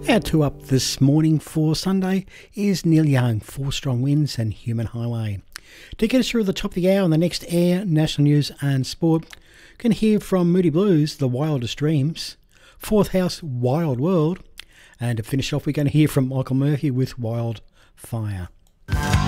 Our two up this morning for Sunday is Neil Young, Four Strong Winds and Human Highway. To get us through the top of the hour on the next air, national news and sport, you can hear from Moody Blues, The Wildest Dreams, Fourth House, Wild World, and to finish off we're going to hear from Michael Murphy with Wildfire.